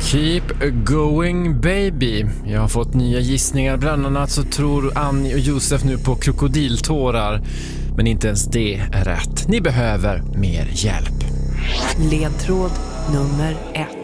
Keep going baby. Jag har fått nya gissningar. Bland annat så tror Annie och Josef nu på krokodiltårar. Men inte ens det är rätt. Ni behöver mer hjälp. Ledtråd nummer 1.